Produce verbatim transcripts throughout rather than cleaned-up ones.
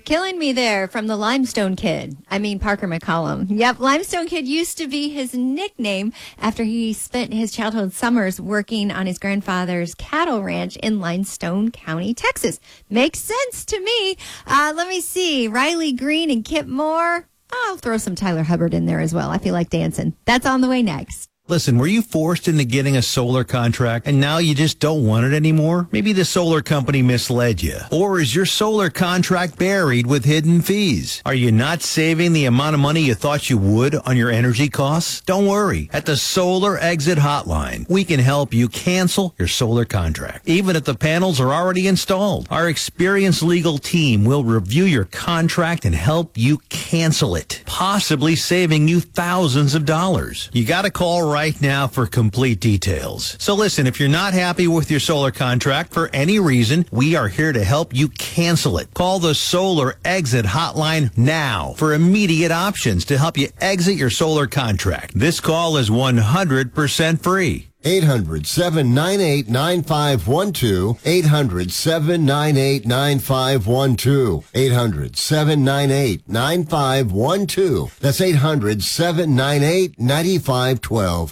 Killing me there from the Limestone Kid. I mean, Parker McCollum. Yep, Limestone Kid used to be his nickname after he spent his childhood summers working on his grandfather's cattle ranch in Limestone County, Texas. Makes sense to me. Uh, let me see. Riley Green and Kip Moore. I'll throw some Tyler Hubbard in there as well. I feel like dancing. That's on the way next. Listen, were you forced into getting a solar contract and now you just don't want it anymore? Maybe the solar company misled you. Or is your solar contract buried with hidden fees? Are you not saving the amount of money you thought you would on your energy costs? Don't worry. At the Solar Exit Hotline, we can help you cancel your solar contract, even if the panels are already installed. Our experienced legal team will review your contract and help you cancel it, possibly saving you thousands of dollars. You got to call right right now for complete details. So listen, if you're not happy with your solar contract for any reason, we are here to help you cancel it. Call the Solar Exit Hotline now for immediate options to help you exit your solar contract. This call is one hundred percent free. eight hundred, seven nine eight, nine five one two. eight hundred, seven nine eight, nine five one two. eight hundred, seven nine eight, nine five one two. That's eight hundred, seven nine eight, nine five one two.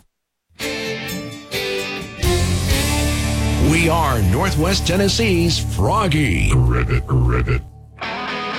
We are Northwest Tennessee's Froggy. Ribbit, ribbit.